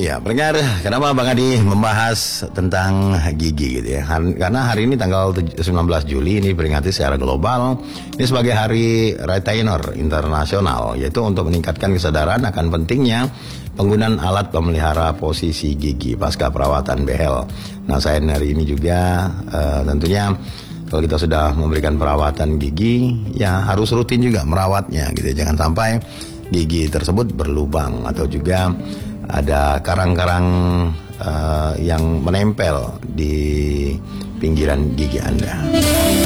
Ya, pendengar, kenapa Bang Adi membahas tentang gigi gitu ya? Karena hari ini tanggal 19 Juli ini peringati secara global. Ini sebagai hari retainer internasional, yaitu untuk meningkatkan kesadaran akan pentingnya penggunaan alat pemelihara posisi gigi pasca perawatan behel. Nah, saya hari ini juga tentunya kalau kita sudah memberikan perawatan gigi, ya harus rutin juga merawatnya gitu ya. Jangan sampai gigi tersebut berlubang atau juga ada karang-karang yang menempel di pinggiran gigi Anda.